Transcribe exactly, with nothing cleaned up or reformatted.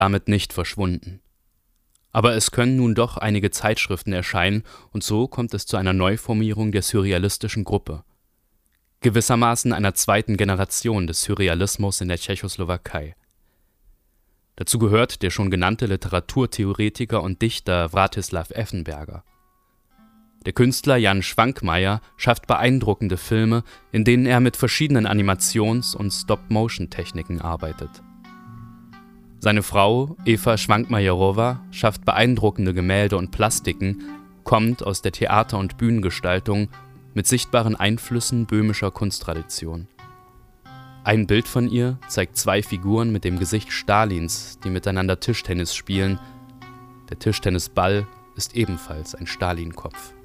damit nicht verschwunden. Aber es können nun doch einige Zeitschriften erscheinen, und so kommt es zu einer Neuformierung der surrealistischen Gruppe. Gewissermaßen einer zweiten Generation des Surrealismus in der Tschechoslowakei. Dazu gehört der schon genannte Literaturtheoretiker und Dichter Wratislav Effenberger. Der Künstler Jan Švankmajer schafft beeindruckende Filme, in denen er mit verschiedenen Animations- und Stop-Motion-Techniken arbeitet. Seine Frau, Eva Švankmajerová, schafft beeindruckende Gemälde und Plastiken, kommt aus der Theater- und Bühnengestaltung mit sichtbaren Einflüssen böhmischer Kunsttradition. Ein Bild von ihr zeigt zwei Figuren mit dem Gesicht Stalins, die miteinander Tischtennis spielen. Der Tischtennisball ist ebenfalls ein Stalin-Kopf.